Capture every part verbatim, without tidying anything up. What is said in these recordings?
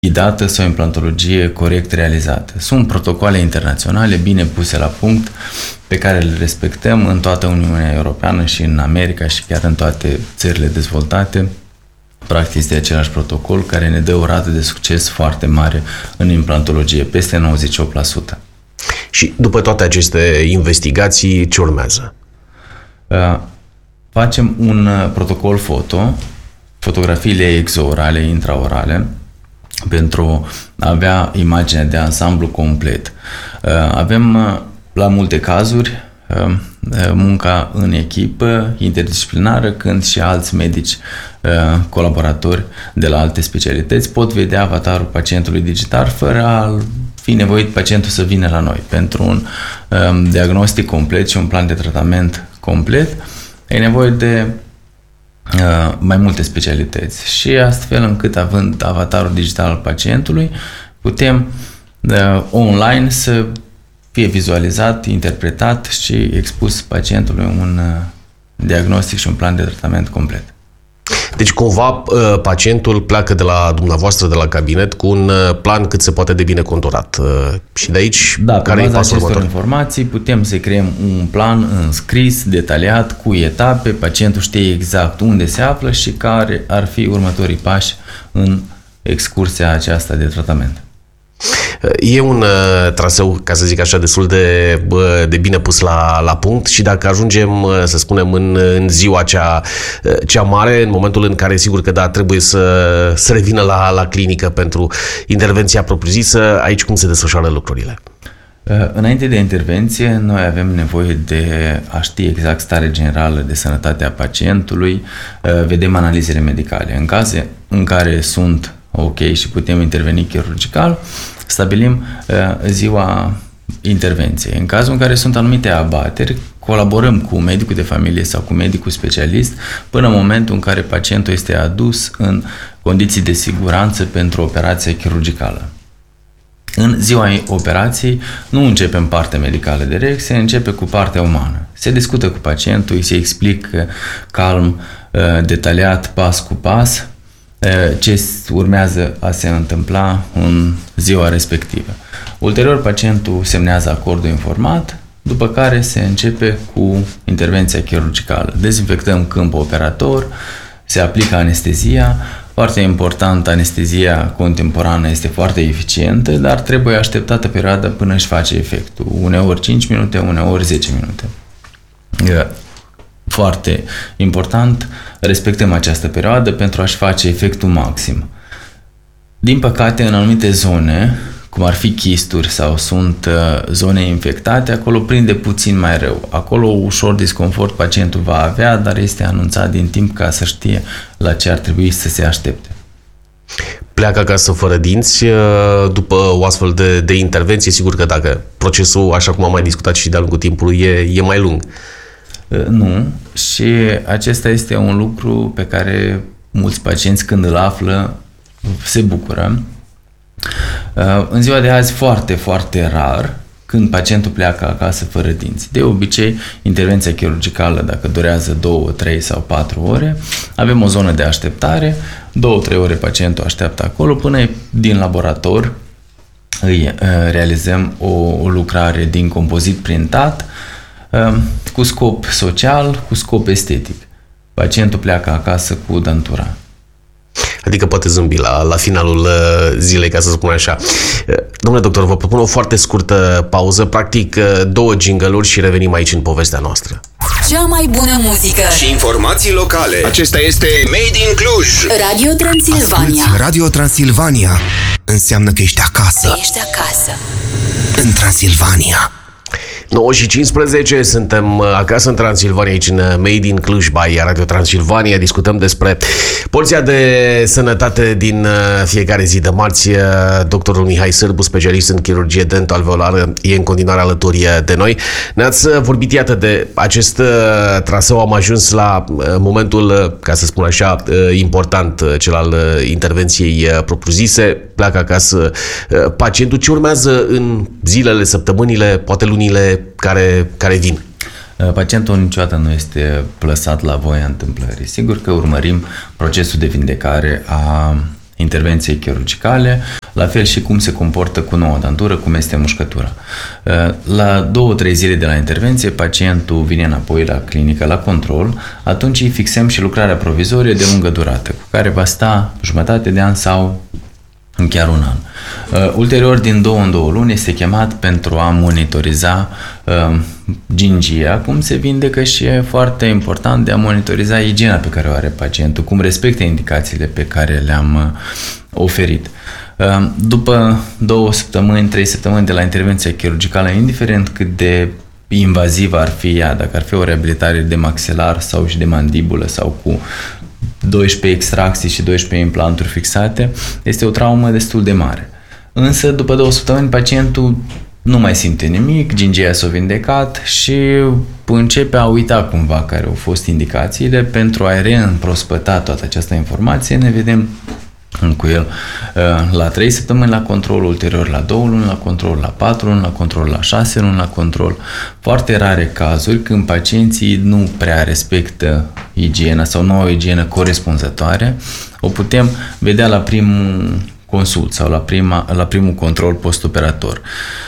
ghidată sau implantologie corect realizată. Sunt protocoale internaționale bine puse la punct pe care le respectăm în toată Uniunea Europeană și în America și chiar în toate țările dezvoltate. Practic este același protocol care ne dă o rată de succes foarte mare în implantologie, peste nouăzeci și opt la sută. Și după toate aceste investigații, ce urmează? Uh, facem un protocol foto, fotografiile exoorale, intraorale, pentru a avea imaginea de ansamblu complet. Avem la multe cazuri munca în echipă interdisciplinară, când și alți medici colaboratori de la alte specialități pot vedea avatarul pacientului digital fără a fi nevoit pacientul să vină la noi. Pentru un diagnostic complet și un plan de tratament complet e nevoie de Uh, mai multe specialități și astfel încât, având avatarul digital al pacientului, putem uh, online să fie vizualizat, interpretat și expus pacientului un uh, diagnostic și un plan de tratament complet. Deci cumva pacientul pleacă de la dumneavoastră, de la cabinet, cu un plan cât se poate de bine conturat. Și de aici, da, care e pasul următor? Informații putem să creăm un plan înscris, detaliat, cu etape, pacientul știe exact unde se află și care ar fi următorii pași în excursia aceasta de tratament. E un uh, traseu, ca să zic așa, destul de, uh, de bine pus la, la punct și dacă ajungem, uh, să spunem, în, în ziua cea, uh, cea mare, în momentul în care, sigur că da, trebuie să, să revină la, la clinică pentru intervenția propriu-zisă, aici cum se desfășoară lucrurile? Uh, înainte de intervenție, noi avem nevoie de a ști exact starea generală de sănătate a pacientului, uh, vedem analizele medicale. În caze în care sunt ok și putem interveni chirurgical, stabilim uh, ziua intervenției. În cazul în care sunt anumite abateri, colaborăm cu medicul de familie sau cu medicul specialist până în momentul în care pacientul este adus în condiții de siguranță pentru operația chirurgicală. În ziua operației nu începem partea medicală direct, se începe cu partea umană. Se discută cu pacientul, îi se explică calm, uh, detaliat, pas cu pas, ce urmează a se întâmpla în ziua respectivă. Ulterior, pacientul semnează acordul informat, după care se începe cu intervenția chirurgicală. Dezinfectăm câmpul operator, se aplică anestezia. Foarte important, anestezia contemporană este foarte eficientă, dar trebuie așteptată perioada până își face efectul. Uneori cinci minute, uneori zece minute. Foarte important, respectăm această perioadă pentru a-și face efectul maxim. Din păcate, în anumite zone, cum ar fi chisturi sau sunt uh, zone infectate, acolo prinde puțin mai rău. Acolo ușor disconfort pacientul va avea, dar este anunțat din timp ca să știe la ce ar trebui să se aștepte. Pleacă acasă fără dinți după o astfel de, de intervenție. Sigur că dacă procesul, așa cum am mai discutat și de-a lungul timpului, e, e mai lung. Nu, și acesta este un lucru pe care mulți pacienți, când îl află, se bucură. În ziua de azi, foarte, foarte rar, când pacientul pleacă acasă fără dinți. De obicei, intervenția chirurgicală, dacă durează două, trei sau patru ore, avem o zonă de așteptare, două, trei ore pacientul așteaptă acolo, până din laborator îi realizăm o lucrare din compozit printat, cu scop social, cu scop estetic. Pacientul pleacă acasă cu dantura. Adică poate zâmbi la, la finalul zilei, ca să spun așa. Domnule doctor, vă propun o foarte scurtă pauză, practic două jingle-uri și revenim aici în povestea noastră. Cea mai bună muzică și informații locale. Acesta este Made in Cluj. Radio Transilvania. Asculți Radio Transilvania. Înseamnă că ești acasă. Ești acasă. În Transilvania. nouă și cincisprezece, suntem acasă în Transilvania, aici în Made in Cluj by Radio Transilvania. Discutăm despre porția de sănătate din fiecare zi de marți. Doctorul Mihai Sârbu, specialist în chirurgie dental-alveolară, e în continuare alături de noi. Ne-ați vorbit, iată, de acest traseu. Am ajuns la momentul, ca să spun așa, important, cel al intervenției propriu-zise. Pleacă acasă pacientul. Ce urmează în zilele, săptămânile, poate lunile care, care vin? Pacientul niciodată nu este plasat la voia întâmplării. Sigur că urmărim procesul de vindecare a intervenției chirurgicale, la fel și cum se comportă cu noua dantură, cum este mușcătura. La două, trei zile de la intervenție, pacientul vine înapoi la clinică, la control, atunci îi fixăm și lucrarea provizorie de lungă durată, cu care va sta jumătate de an sau chiar un an. Uh, ulterior, din două în două luni, este chemat pentru a monitoriza uh, gingia, cum se vindecă, și e foarte important de a monitoriza igiena pe care o are pacientul, cum respectă indicațiile pe care le-am uh, oferit. Uh, după două săptămâni, trei săptămâni de la intervenția chirurgicală, indiferent cât de invazivă ar fi ea, dacă ar fi o reabilitare de maxilar sau și de mandibulă sau cu doisprezece extracții și doisprezece implanturi fixate, este o traumă destul de mare. Însă, după două săptămâni, pacientul nu mai simte nimic, gingia s-a vindecat și începe a uita cumva care au fost indicațiile. Pentru a reîmprospăta toată această informație, ne vedem cu el la trei săptămâni la control, ulterior la două luni la control, la patru luni la control, la șase luni la control. Foarte rare cazuri când pacienții nu prea respectă igiena sau nu au o igienă corespunzătoare, o putem vedea la primul consult sau la, prima, la primul control postoperator.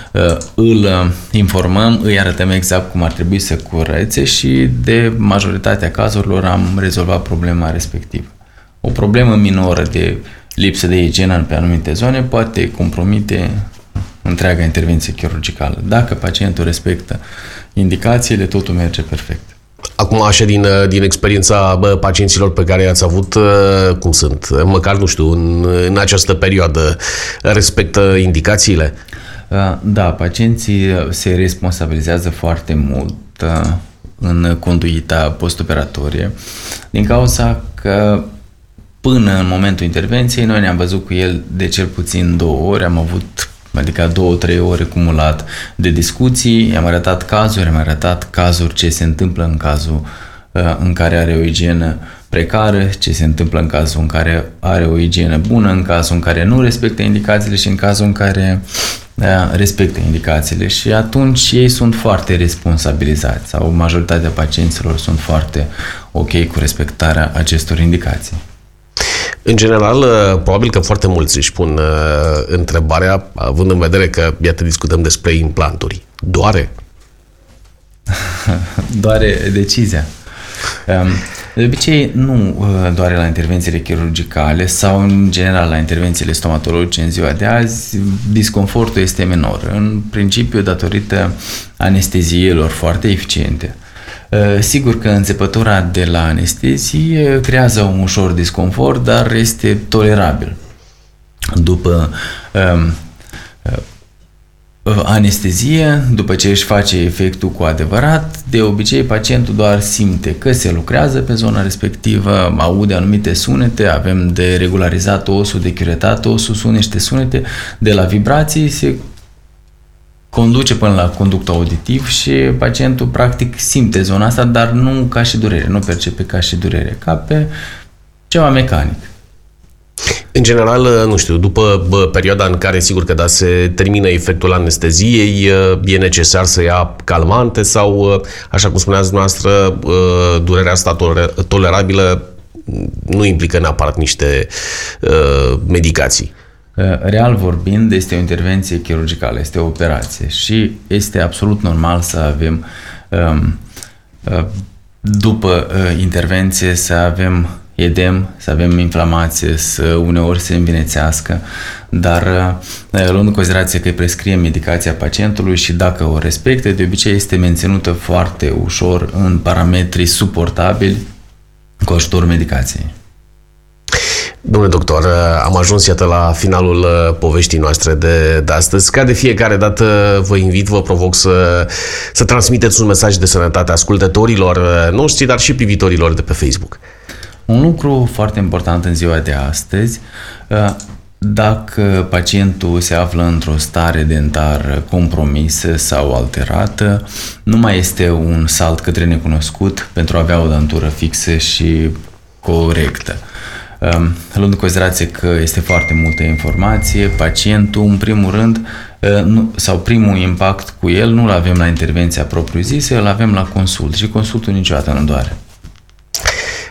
Îl informăm, îi arătăm exact cum ar trebui să curețe și de majoritatea cazurilor am rezolvat problema respectivă. O problemă minoră de lipsă de igienă pe anumite zone poate compromite întreaga intervenție chirurgicală. Dacă pacientul respectă indicațiile, totul merge perfect. Acum, așa, din, din experiența bă, pacienților pe care i-ați avut, cum sunt? Măcar, nu știu, în, în această perioadă respectă indicațiile? Da, pacienții se responsabilizează foarte mult în conduita postoperatorie din cauza că până în momentul intervenției noi ne-am văzut cu el de cel puțin două ori, am avut adică două, trei ore cumulat de discuții, i-am arătat cazuri, am arătat cazuri ce se întâmplă în cazul în care are o igienă precară, ce se întâmplă în cazul în care are o igienă bună, în cazul în care nu respectă indicațiile și în cazul în care respectă indicațiile, și atunci ei sunt foarte responsabilizați sau majoritatea pacienților sunt foarte ok cu respectarea acestor indicații. În general, probabil că foarte mulți își pun uh, întrebarea, având în vedere că, iată, discutăm despre implanturi. Doare? Doare decizia. De obicei, nu doare la intervențiile chirurgicale sau, în general, la intervențiile stomatologice în ziua de azi. Disconfortul este minor, în principiu datorită anesteziilor foarte eficiente. Sigur că înțepătura de la anestezie creează un ușor disconfort, dar este tolerabil. După um, anestezie, după ce își face efectul cu adevărat, de obicei pacientul doar simte că se lucrează pe zona respectivă, aude anumite sunete, avem de regularizat osul, de curetat osul, sunt niște sunete, de la vibrații se conduce până la conductul auditiv și pacientul practic simte zona asta, dar nu ca și durere, nu percepe ca și durere, ca pe ceva mecanic. În general, nu știu, după bă, perioada în care sigur că da, se termină efectul anesteziei, e necesar să ia calmante sau, așa cum spuneați dumneavoastră, durerea asta tolerabilă nu implică neapărat niște uh, medicații? Real vorbind, este o intervenție chirurgicală, este o operație și este absolut normal să avem um, după intervenție să avem edem, să avem inflamație, să uneori se învinețească, dar luând în considerație că îi prescrie medicația pacientului și dacă o respecte, de obicei este menținută foarte ușor în parametri suportabili cu ajutorul medicației. Domnule doctor, am ajuns, iată, la finalul poveștii noastre de, de astăzi. Ca de fiecare dată vă invit, vă provoc să, să transmiteți un mesaj de sănătate ascultătorilor noștri, dar și privitorilor de pe Facebook. Un lucru foarte important în ziua de astăzi, dacă pacientul se află într-o stare dentară compromisă sau alterată, nu mai este un salt către necunoscut pentru a avea o dantură fixă și corectă. Luând în considerație că este foarte multă informație, pacientul, în primul rând, sau primul impact cu el, nu-l avem la intervenția propriu-zisă, îl avem la consult și consultul niciodată nu doare.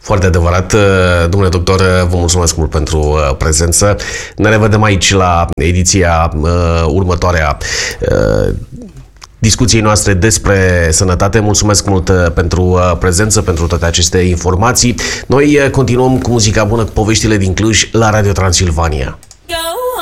Foarte adevărat. Domnule doctor, vă mulțumesc mult pentru prezență. Ne revedem aici la ediția uh, următoare a uh, discuției noastre despre sănătate. Mulțumesc mult pentru uh, prezență, pentru toate aceste informații. Noi uh, continuăm cu muzica bună, cu poveștile din Cluj la Radio Transilvania. Go!